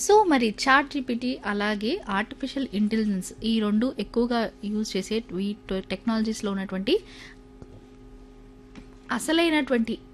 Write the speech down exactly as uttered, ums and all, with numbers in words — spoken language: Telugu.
సో మరి చాట్ జీపీటీ అలాగే ఆర్టిఫిషియల్ ఇంటెలిజెన్స్ ఈ రెండు ఎక్కువగా యూజ్ చేసే ఈ టెక్నాలజీస్లో ఉన్నటువంటి అసలైనటువంటి